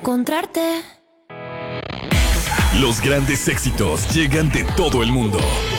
encontrarte. Los grandes éxitos llegan de todo el mundo.